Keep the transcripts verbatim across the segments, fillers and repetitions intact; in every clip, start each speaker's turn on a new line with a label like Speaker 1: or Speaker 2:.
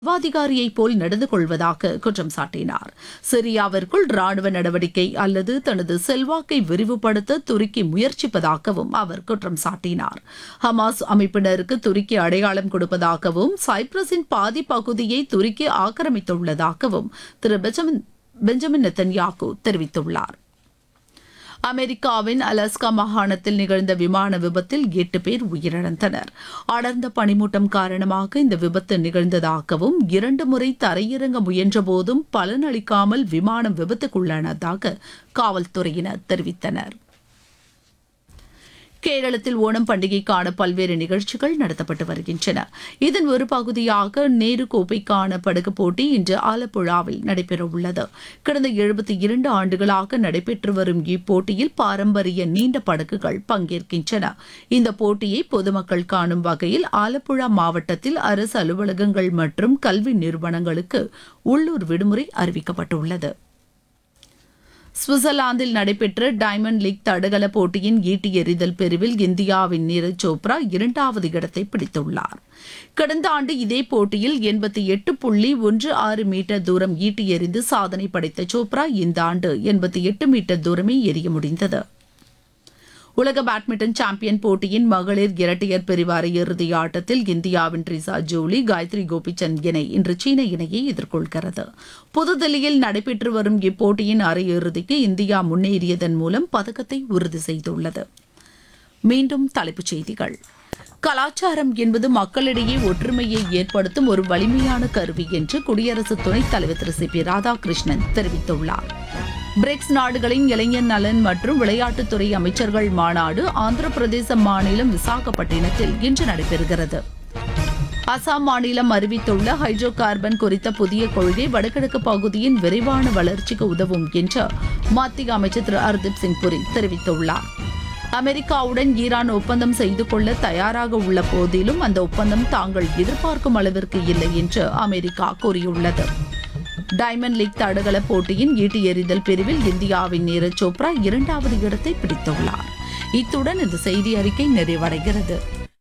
Speaker 1: சர்வாதிகாரியைப் போல் நடந்து கொள்வதாக குற்றம் சாட்டினார். சிரியாவிற்குள் ராணுவ நடவடிக்கை அல்லது தனது செல்வாக்கை விரிவுபடுத்த துருக்கி முயற்சிப்பதாகவும் அவர் குற்றம் சாட்டினார். ஹமாஸ் அமைப்பினருக்கு துருக்கி அடையாளம் கொடுப்பதாகவும் சைப்ரஸின் பாதி பகுதியை துருக்கி ஆக்கிரமித்துள்ளதாகவும் திரு பெஞ்சமின் பெஞ்சமின் நெத்தன்யாகு தெரிவித்துள்ளார். அமெரிக்காவின் அலாஸ்கா மாகாணத்தில் நிகழ்ந்த விமான விபத்தில் எட்டு பேர் உயிரிழந்தனர். அடர்ந்த பனிமூட்டம் காரணமாக இந்த விபத்து நிகழ்ந்ததாகவும் இரண்டு முறை தரையிறங்க முயன்றபோதும் பலனளிக்காமல் விமானம் விபத்துக்குள்ளானதாக காவல்துறையினர் தெரிவித்தனர். கேரளத்தில் ஓணம் பண்டிகைக்கான பல்வேறு நிகழ்ச்சிகள் நடத்தப்பட்டு வருகின்றன. இதன் ஒரு பகுதியாக நேரு கோப்பைக்கான படகு போட்டி இன்று ஆலப்புழாவில் நடைபெறவுள்ளது. கடந்த எழுபத்தி இரண்டு ஆண்டுகளாக நடைபெற்று வரும் இப்போட்டியில் பாரம்பரிய நீண்ட படகுகள் பங்கேற்கின்றன. இந்த போட்டியை பொதுமக்கள் காணும் வகையில் ஆலப்புழா மாவட்டத்தில் அரசு அலுவலகங்கள் மற்றும் கல்வி நிறுவனங்களுக்கு உள்ளூர் விடுமுறை அறிவிக்கப்பட்டுள்ளது. சுவிட்சர்லாந்தில் நடைபெற்ற டைமண்ட் லீக் தடகள போட்டியின் ஈட்டி எறிதல் பிரிவில் இந்தியாவின் நீரஜ் சோப்ரா இரண்டாவது இடத்தை பிடித்துள்ளார். கடந்த ஆண்டு இதே போட்டியில் எண்பத்தி எட்டு புள்ளி ஒன்று ஆறு மீட்டர் தூரம் ஈட்டி எறிந்து சாதனை படைத்த சோப்ரா இந்த ஆண்டு எண்பத்தி எட்டு மீட்டர் தூரமே எறிய முடிந்தது. உலக பேட்மிண்டன் சாம்பியன் போட்டியின் மகளிர் இரட்டையர் பிரிவு அரையிறுதி ஆட்டத்தில் இந்தியாவின் ட்ரிசா ஜோலி காயத்ரி கோபிச்சந்த் இணை இன்று சீன இணையை எதிர்கொள்கிறது. புதுதில்லியில் நடைபெற்று வரும் இப்போட்டியின் அரையிறுதிக்கு இந்தியா முன்னேறியதன் மூலம் பதக்கத்தை உறுதி செய்துள்ளது. மீண்டும் தலைப்புச் செய்திகள். கலாச்சாரம் என்பது மக்களிடையே ஒற்றுமையை ஏற்படுத்தும் ஒரு வலிமையான கருவி என்று குடியரசு துணைத் தலைவர் திரு சி பி ராதாகிருஷ்ணன் தெரிவித்துள்ளார். பிரிக்ஸ் நாடுகளின் இளைஞர் நலன் மற்றும் விளையாட்டுத்துறை அமைச்சர்கள் மாநாடு ஆந்திர பிரதேச மாநிலம் விசாகப்பட்டினத்தில் இன்று நடைபெறுகிறது. அசாம் மாநிலம் அறிவித்துள்ள ஹைட்ரோ கார்பன் குறித்த புதிய கொள்கை வடகிழக்கு பகுதியின் விரைவான வளர்ச்சிக்கு உதவும் என்று மத்திய அமைச்சர் திரு ஹர்தீப் சிங் புரி தெரிவித்துள்ளார். அமெரிக்காவுடன் ஈரான் ஒப்பந்தம் செய்து கொள்ள தயாராக உள்ள போதிலும் அந்த ஒப்பந்தம் தாங்கள் எதிர்பார்க்கும் அளவிற்கு இல்லை என்று அமெரிக்கா கூறியுள்ளது. டைமண்ட் லீக் தடகள போட்டியின் ஈட்டி எறிதல் பிரிவில் இந்தியாவின் நீரஜ் சோப்ரா இரண்டாவது இடத்தை பிடித்துள்ளார். இத்துடன் இந்த செய்தி அறிக்கை நிறைவடைகிறது.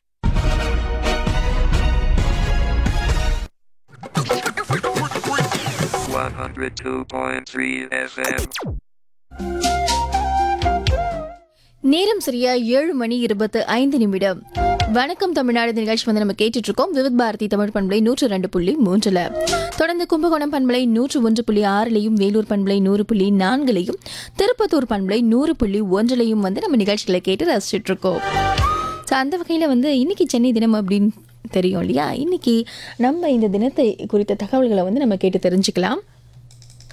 Speaker 2: நேரம் சரியா ஏழு மணி இருபத்து ஐந்து நிமிடம். வணக்கம் தமிழ்நாடு நிகழ்ச்சி வந்து நம்ம கேட்டுட்டு இருக்கோம். விவித் பாரதி தமிழ் பண்பலை நூற்று ரெண்டு புள்ளி மூன்றுல தொடர்ந்து கும்பகோணம் பண்பலை நூற்று ஒன்று புள்ளி ஆறுலையும் வேலூர் பண்பலை நூறு புள்ளி நான்குலையும் திருப்பத்தூர் பண்பலை நூறு புள்ளி ஒன்றுலையும் வந்து நம்ம நிகழ்ச்சிகளை கேட்டு ரசிச்சுட்டு இருக்கோம். ஸோ அந்த வகையில் வந்து இன்னைக்கு சென்னை தினம் அப்படின்னு தெரியும் இல்லையா? இன்னைக்கு நம்ம இந்த தினத்தை குறித்த தகவல்களை வந்து நம்ம கேட்டு தெரிஞ்சுக்கலாம்.